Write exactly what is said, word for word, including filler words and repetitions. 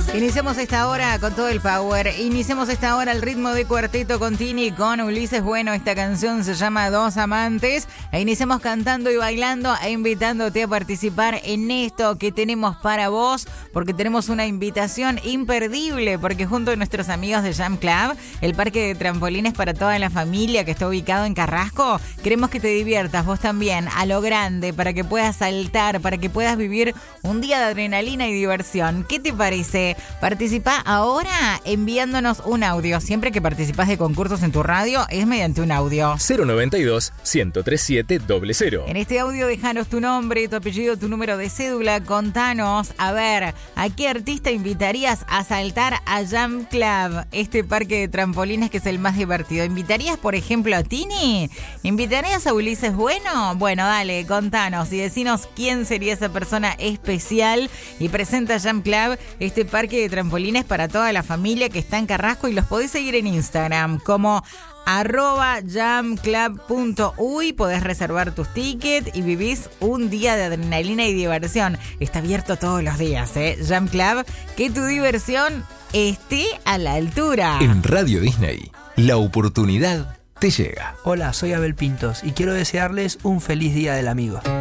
Iniciamos esta hora con todo el power. Iniciamos esta hora al ritmo de Cuarteto Contini con Ulises Bueno. Esta canción se llama Dos Amantes. E iniciamos cantando y bailando e invitándote a participar en esto que tenemos para vos, porque tenemos una invitación imperdible, porque junto a nuestros amigos de Jam Club, el parque de trampolines para toda la familia que está ubicado en Carrasco, queremos que te diviertas vos también a lo grande, para que puedas saltar, para que puedas vivir un día de adrenalina y diversión. ¿Qué te parece? Participa ahora enviándonos un audio. Siempre que participás de concursos en tu radio es mediante un audio. cero noventa y dos, ciento treinta y siete, cero cero. En este audio dejanos tu nombre, tu apellido, tu número de cédula. Contanos, a ver, ¿a qué artista invitarías a saltar a Jam Club? Este parque de trampolines que es el más divertido. ¿Invitarías, por ejemplo, a Tini? ¿Invitarías a Ulises Bueno? Bueno, dale, contanos y decinos quién sería esa persona especial y presenta Jam Club, este parque de trampolines para toda la familia que está en Carrasco, y los podés seguir en Instagram como arroba jamclub.uy. Podés reservar tus tickets y vivís un día de adrenalina y diversión. Está abierto todos los días, ¿eh? Jam Club, que tu diversión esté a la altura. En Radio Disney, la oportunidad te llega. Hola, soy Abel Pintos y quiero desearles un feliz Día del Amigo.